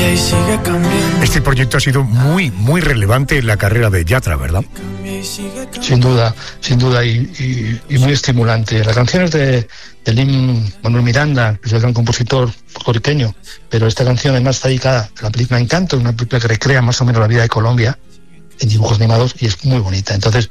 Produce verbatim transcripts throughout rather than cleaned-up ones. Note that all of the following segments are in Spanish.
Este proyecto ha sido muy, muy relevante en la carrera de Yatra, ¿verdad? Sin duda, sin duda, y, y, y muy estimulante. Las canciones de, de Lin-Manuel Miranda, que es el gran compositor puertorriqueño, pero esta canción además está dedicada a la película Encanto, una película que recrea más o menos la vida de Colombia en dibujos animados y es muy bonita. Entonces,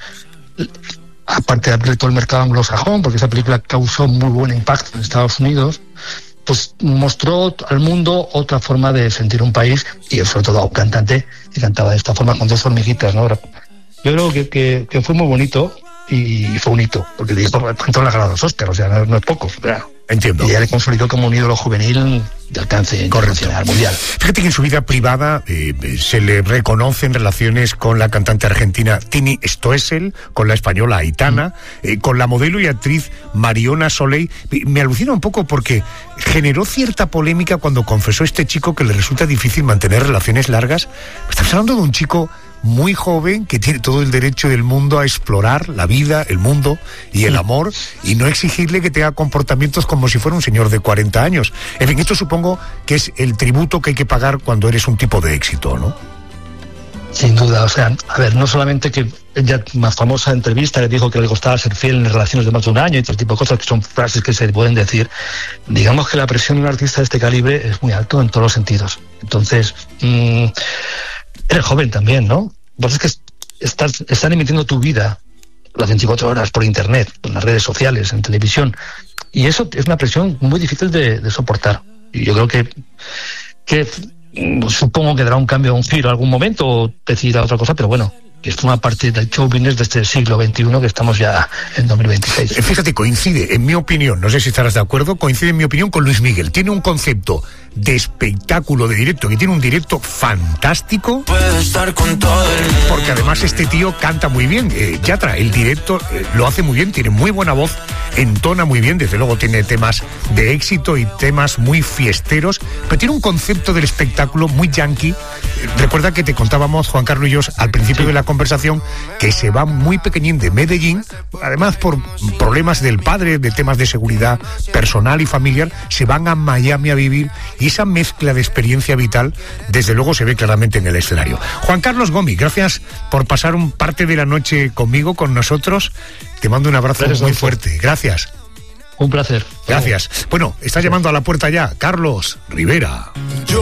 aparte de abrir todo el mercado anglosajón, porque esa película causó muy buen impacto en Estados Unidos, pues mostró al mundo otra forma de sentir un país y sobre todo a un cantante que cantaba de esta forma con dos hormiguitas, ¿no? Yo creo que, que, que fue muy bonito y fue un hito, porque le entró la gala de los Oscars, o sea, no, no es poco, ¿verdad? Entiendo. Y ya le consolidó como un ídolo juvenil de alcance internacional, mundial. Fíjate que en su vida privada eh, se le reconocen relaciones con la cantante argentina Tini Stoessel, con la española Aitana, mm. eh, con la modelo y actriz Mariona Soleil. Me alucina un poco porque generó cierta polémica cuando confesó este chico que le resulta difícil mantener relaciones largas. Estamos hablando de un chico muy joven que tiene todo el derecho del mundo a explorar la vida, el mundo y el amor y no exigirle que tenga comportamientos como si fuera un señor de cuarenta años. En fin, esto supongo que es el tributo que hay que pagar cuando eres un tipo de éxito, ¿no? Sin duda, o sea, a ver, no solamente que ella, más famosa entrevista, le dijo que le costaba ser fiel en relaciones de más de un año y todo tipo de cosas que son frases que se pueden decir. Digamos que la presión de un artista de este calibre es muy alto en todos los sentidos. Entonces, mmm, eres joven también, ¿no? Pues es que estás, están emitiendo tu vida las veinticuatro horas por internet, en las redes sociales, en televisión. Y eso es una presión muy difícil de, de soportar. Y yo creo que, que supongo que dará un cambio, un giro en algún momento, o decidirá otra cosa, pero bueno, que es una parte del show business de este siglo veintiuno, que estamos ya en dos mil veintiséis. Fíjate, coincide, en mi opinión, no sé si estarás de acuerdo, coincide en mi opinión con Luis Miguel. Tiene un concepto de espectáculo de directo, que tiene un directo fantástico, estar con todo el mundo. Porque además este tío canta muy bien. eh, Yatra, el directo eh, lo hace muy bien, tiene muy buena voz, entona muy bien, desde luego tiene temas de éxito y temas muy fiesteros, pero tiene un concepto del espectáculo muy yankee. Eh, recuerda que te contábamos, Juan Carlos y yo, al principio de la conversación, que se va muy pequeñín de Medellín, además por problemas del padre, de temas de seguridad personal y familiar, se van a Miami a vivir. Y esa mezcla de experiencia vital, desde luego, se ve claramente en el escenario. Juan Carlos Gomis, gracias por pasar un parte de la noche conmigo, con nosotros. Te mando un abrazo Gracias, muy fuerte. Gracias. Un placer. Gracias. Bueno, está llamando a la puerta ya Carlos Rivera. Yo